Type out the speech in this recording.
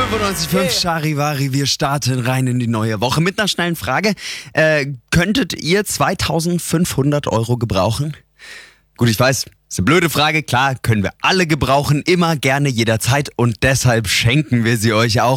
95.5 Charivari, wir starten rein in die neue Woche mit einer schnellen Frage. Könntet ihr 2.500 € gebrauchen? Gut, ich weiß, ist eine blöde Frage. Klar, können wir alle gebrauchen, immer, gerne, jederzeit und deshalb schenken wir sie euch auch.